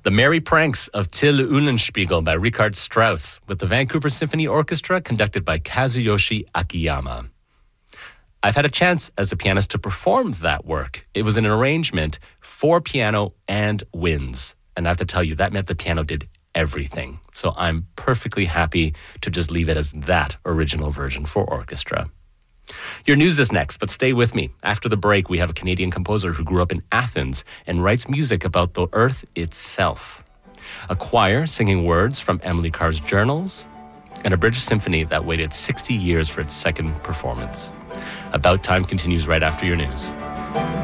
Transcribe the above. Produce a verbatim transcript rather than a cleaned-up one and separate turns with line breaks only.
The Merry Pranks of Till Eulenspiegel by Richard Strauss with the Vancouver Symphony Orchestra conducted by Kazuyoshi Akiyama. I've had a chance as a pianist to perform that work. It was an arrangement for piano and winds. And I have to tell you, that meant the piano did everything. So I'm perfectly happy to just leave it as that original version for orchestra. Your news is next, but stay with me. After the break, we have a Canadian composer who grew up in Athens and writes music about the earth itself. A choir singing words from Emily Carr's journals, and a British symphony that waited sixty years for its second performance. About Time continues right after your news.